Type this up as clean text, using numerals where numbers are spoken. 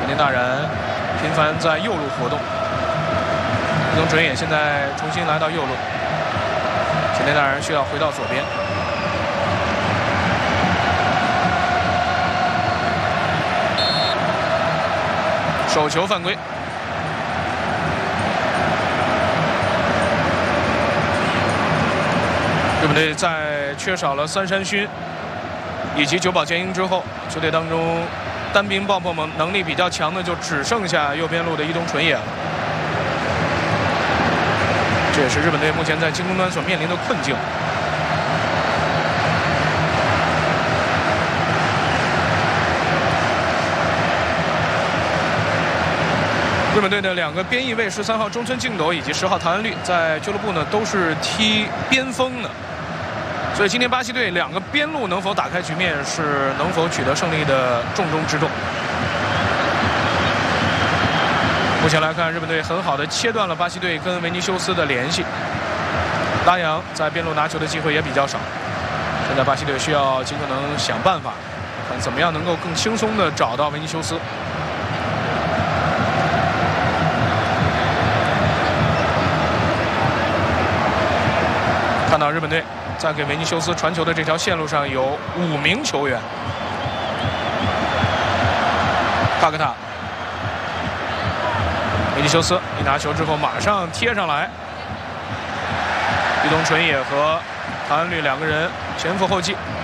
田大然频繁在右路活动，伊东纯也现在重新来到右路，前田大然需要回到左边。手球犯规。日本队在缺少了三山勋以及久保建英之后，球队当中单兵爆破能力比较强的就只剩下右边路的伊东纯也了。这也是日本队目前在进攻端所面临的困境。日本队的两个边翼卫13号中村敬斗以及10号唐安绿在俱乐部呢都是踢边锋的，所以今天巴西队两个边路能否打开局面，是能否取得胜利的重中之重。目前来看，日本队很好的切断了巴西队跟维尼修斯的联系，拉扬在边路拿球的机会也比较少。现在巴西队需要尽可能想办法，看怎么样能够更轻松地找到维尼修斯。看到日本队在给维尼修斯传球的这条线路上有5名球员。帕克塔，维尼修斯一拿球之后马上贴上来，伊东纯也和唐安绿两个人前赴后继